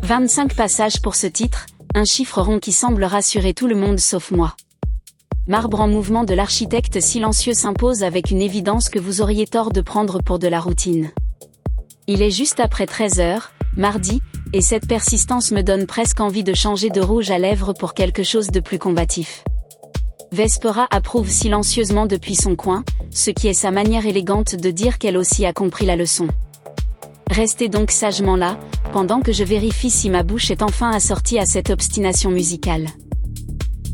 25 passages pour ce titre, un chiffre rond qui semble rassurer tout le monde sauf moi. Marbre en mouvement de l'architecte silencieux s'impose avec une évidence que vous auriez tort de prendre pour de la routine. Il est juste après 13h, mardi, et cette persistance me donne presque envie de changer de rouge à lèvres pour quelque chose de plus combatif. Vespera approuve silencieusement depuis son coin, ce qui est sa manière élégante de dire qu'elle aussi a compris la leçon. Restez donc sagement là, pendant que je vérifie si ma bouche est enfin assortie à cette obstination musicale.